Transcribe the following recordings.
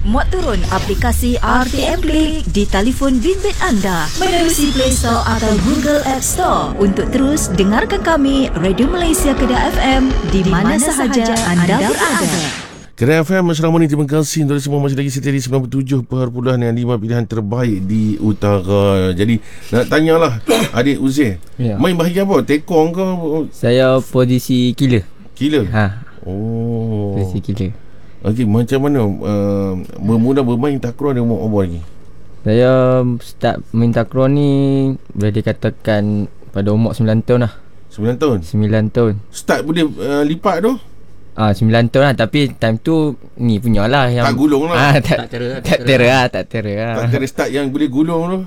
Muat turun aplikasi RTM Play di telefon bimbit anda menerusi Play Store atau Google App Store untuk terus dengarkan kami Radio Malaysia Kedah FM di mana sahaja anda berada. Kedah FM, Assalamualaikum, terima kasih. Untuk semua masih lagi setia di 97.5 pilihan terbaik di utara. Jadi nak tanyalah adik Uzair, main bahagian apa? Tekong ke? Saya posisi killer. Killer? Oh, posisi killer. Okey, macam mana bermula bermain takraw di umur apa lagi? Saya start main takraw ni boleh dikatakan pada umur 9 tahun lah. 9 tahun? 9 tahun. Start boleh lipat tu? 9 tahun lah. Tapi time tu ni punya lah yang tak gulung lah. Tak tera start yang boleh gulung tu?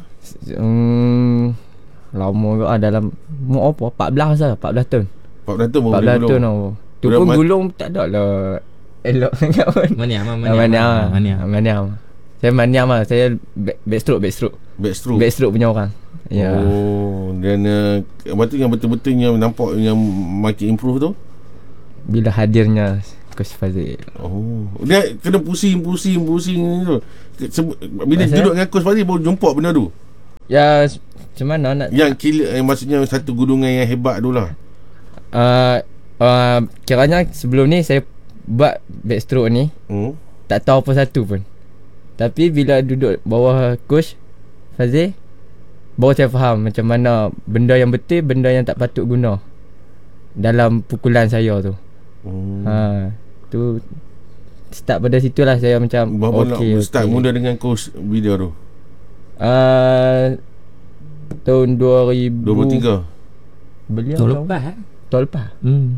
Lama juga dalam umur apa? 14 lah. 14 tahun. 14 tahun baru 14 tahun lah. Tu pun gulung tak ada lah elok sangat pun. Maniam. Saya maniam lah. Saya backstroke punya orang. Ya. Oh, dan apa tu yang betul-betul yang nampak yang makin improve tu? Bila hadirnya Coach Fazil. Oh, dia kena pusing tu. Bila duduk dengan Coach Fazil baru jumpa benda tu. Ya, macam mana nak yang killer, maksudnya satu gulungan yang hebat tu lah. Kiranya sebelum ni saya buat backstroke ni tak tahu apa satu pun. Tapi bila duduk bawah Coach Fazil, baru saya faham macam mana benda yang betul, benda yang tak patut guna dalam pukulan saya tu. Tu start pada situlah saya macam start mula dengan coach video tu. Tahun 2023. Beliau tahun lepas.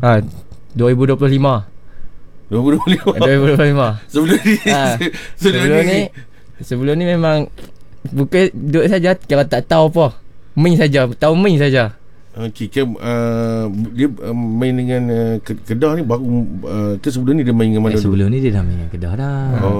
2025. Sebelum ni memang bukan duduk saja, kalau tak tahu apa, main saja, tahu main saja. Okey, dia main dengan Kedah ni baru ke sebelum ni dia main dengan mana dulu? Sebelum ni dia dah main dengan Kedah dah.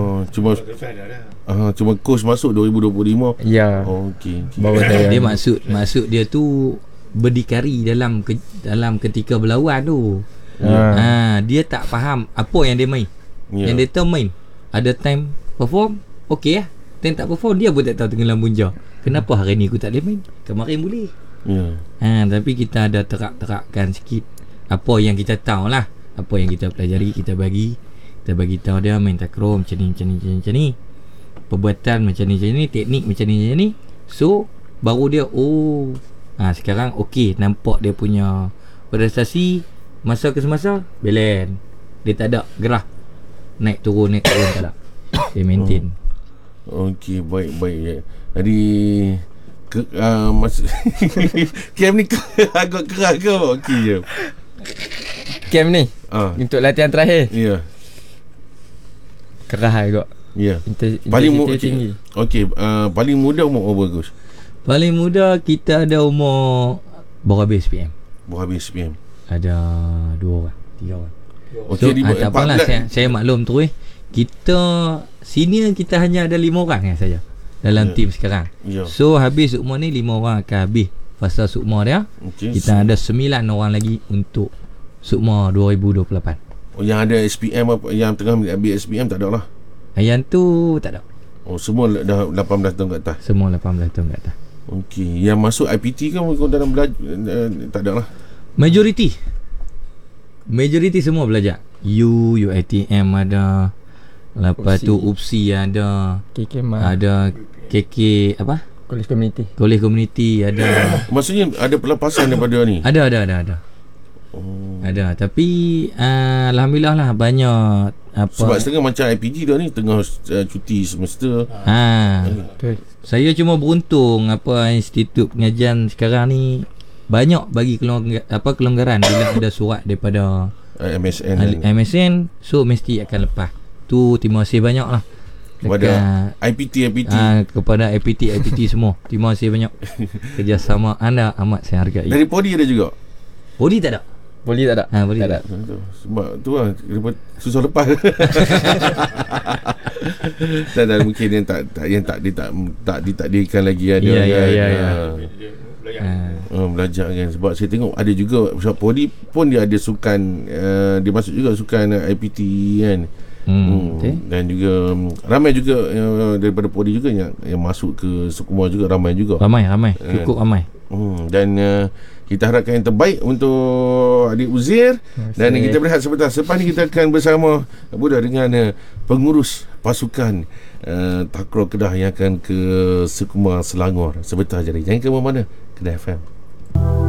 Cuma coach masuk 2025. Ya. Okey. Baru saya. Dia maksud dia tu berdikari dalam ketika berlawan tu. Dia tak faham apa yang dia main. Yang dia tahu main. Ada time perform, okey lah. Time tak perform, dia pun tak tahu tenggelam bunja. Kenapa hari ni aku tak boleh main? Kemarin boleh. Tapi kita ada terapkan sikit apa yang kita tahu lah, apa yang kita pelajari, kita bagi tahu dia main takraw macam ni, perbuatan macam ni, teknik macam ni. So baru dia sekarang okey, nampak dia punya prestasi masa ke semasa belen. Dia tak ada gerah naik turun tak ada. Dia maintain. Okey, baik. Jadi camp ni agak keras ke? Okey je. Camp ni untuk latihan terakhir. Ya. Keras agak. Ya. Paling tinggi. Okey, paling muda umur berapa, Gus? Paling muda kita ada umur baru habis SPM. Ada 2 orang, 3 orang. Okey, tak apalah, saya maklum tu kita senior kita hanya ada 5 orang saja dalam tim sekarang. So habis sukma ni 5 orang akan habis fasa sukma dia. Kita ada 9 orang lagi untuk sukma 2028. Yang ada SPM apa, yang tengah ambil SPM tak ada lah. Yang tu tak ada. Semua dah 18 tahun ke atas. Semua 18 tahun ke atas. Okey, yang masuk IPT kan dalam belajar tak ada lah. Majoriti semua belajar. UiTM ada. Lepas tu UPSI ada. Ada KK apa? College Community ada. Maksudnya ada pelepasan daripada ni? Ada. Ada. Tapi alhamdulillah lah banyak apa. Sebab setengah macam IPG dah ni tengah cuti semester. Saya cuma beruntung institut pengajian sekarang ni banyak bagi kelonggaran bila ada surat daripada MSN, so mesti akan lepas. Tu terima kasih banyak lah kepada IPT kepada IPT semua. Terima kasih banyak kerjasama anda, amat saya hargai. Dari Podi ada juga? Podi tak ada. Podi tak ada. Sebab tu lah susah lepas. Tak mungkin yang tak ditakdirkan lagi ada. Ya. Belajar kan. Sebab saya tengok ada juga sebab Podi pun dia ada sukan, dia masuk juga sukan IPT kan. Dan juga ramai juga daripada Podi juga yang masuk ke Sukumar juga, ramai juga. Ramai cukup ramai. Dan kita harapkan yang terbaik untuk adik Uzair. Dan kita berehat sebentar. Selepas ni kita akan bersama Buddha dengan pengurus pasukan Takraw Kedah yang akan ke Sukumar Selangor sebentar jadi. Jangan ke mana-mana. Kedah FM.